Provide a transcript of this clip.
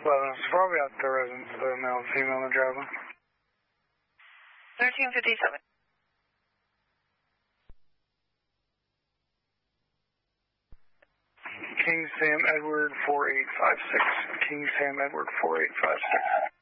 It's probably out the residence, the male and female in the driveway. 1357. King Sam Edward 4856. King Sam Edward 4856.